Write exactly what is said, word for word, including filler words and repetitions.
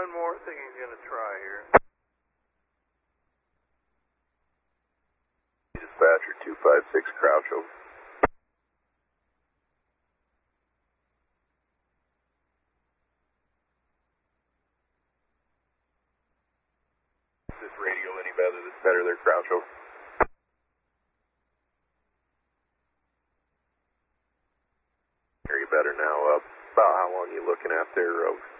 one more thing he's going to try here. Dispatcher two five six, crouch over. Is this radio any better? This better there, crouch over. Hear you better now. Uh, about how long are you looking at there, Rose?